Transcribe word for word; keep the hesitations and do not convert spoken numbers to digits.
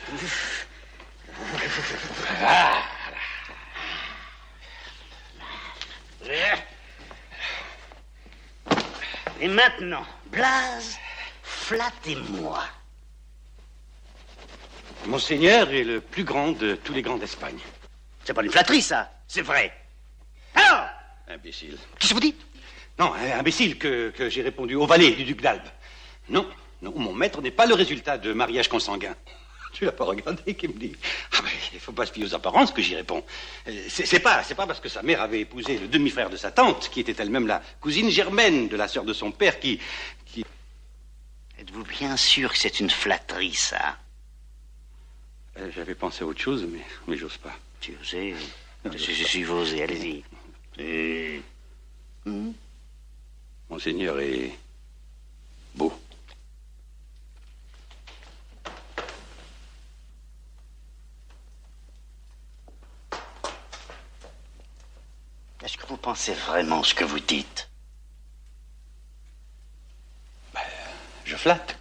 Et maintenant, Blaze, flattez-moi. Monseigneur est le plus grand de tous les grands d'Espagne. C'est pas une flatterie, ça. C'est vrai. Alors? Imbécile. Qu'est-ce que vous dites? Non, imbécile que, que j'ai répondu au valet du duc d'Albe. Non, non, mon maître n'est pas le résultat de mariage consanguin. Tu l'as pas regardé, qui me dit. Ah ben, il faut pas se fier aux apparences que j'y réponds. C'est, c'est pas, c'est pas parce que sa mère avait épousé le demi-frère de sa tante, qui était elle-même la cousine germaine de la sœur de son père, qui, qui... Êtes-vous bien sûr que c'est une flatterie, ça? Euh, J'avais pensé à autre chose, mais, mais j'ose pas. Tu osais? Je suis osé, allez-y. Et... Hmm? Monseigneur est beau. Est-ce que vous pensez vraiment ce que vous dites? Ben, je flatte.